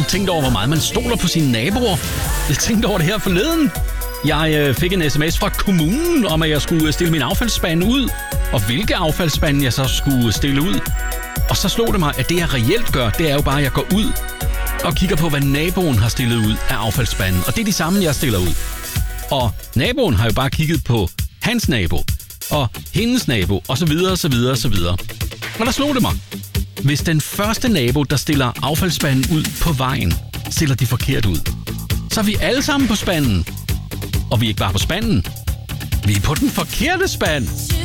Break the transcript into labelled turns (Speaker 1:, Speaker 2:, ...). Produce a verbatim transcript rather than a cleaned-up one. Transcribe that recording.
Speaker 1: tænkt over, hvor meget man stoler på sine naboer. Jeg tænkte over det her forleden. Jeg øh, fik en sms fra kommunen om, at jeg skulle stille min affaldsspand ud. Og hvilke affaldsspande jeg så skulle stille ud. Og så slog det mig, at det jeg reelt gør, det er jo bare, at jeg går ud og kigger på, hvad naboen har stillet ud af affaldsspanden. Og det er de samme, jeg stiller ud. Og naboen har jo bare kigget på hans nabo og hendes nabo, og så videre, så videre, så videre. Og der slog det mig. Hvis den første nabo, der stiller affaldsspanden ud på vejen, stiller de forkert ud, så er vi alle sammen på spanden. Og vi er ikke bare på spanden. Vi er på den forkerte spand.